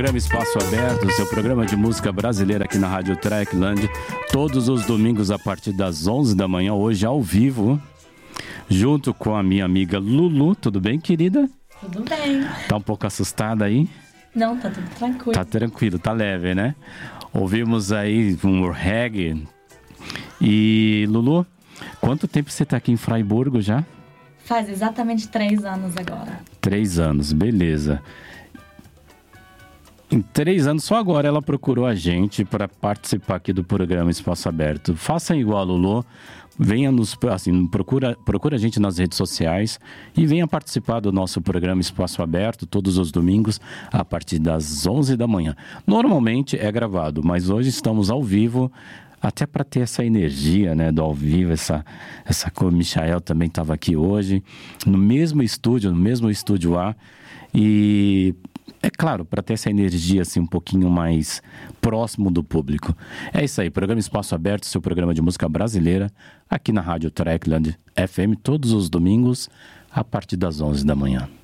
programa Espaço Aberto, seu programa de música brasileira aqui na Rádio Trekland, todos os domingos a partir das 11 da manhã, hoje ao vivo, junto com a minha amiga Lulu. Tudo bem, querida? Tudo bem. Tá um pouco assustada aí? Não, tá tudo tranquilo. Tá tranquilo, tá leve, né? Ouvimos aí um reggae. E, Lulu, quanto tempo você tá aqui em Fraiburgo já? Faz exatamente 3 anos agora. 3 anos, beleza. Em 3 anos, só agora ela procurou a gente para participar aqui do programa Espaço Aberto. Faça igual a Lulu, venha procura a gente nas redes sociais e venha participar do nosso programa Espaço Aberto todos os domingos a partir das 11 da manhã. Normalmente é gravado, mas hoje estamos ao vivo, até para ter essa energia, né, do ao vivo, essa o Michael também estava aqui hoje, no mesmo estúdio A, e é claro, para ter essa energia assim um pouquinho mais próximo do público. É isso aí, programa Espaço Aberto, seu programa de música brasileira, aqui na Rádio Trekland FM, todos os domingos, a partir das 11 da manhã.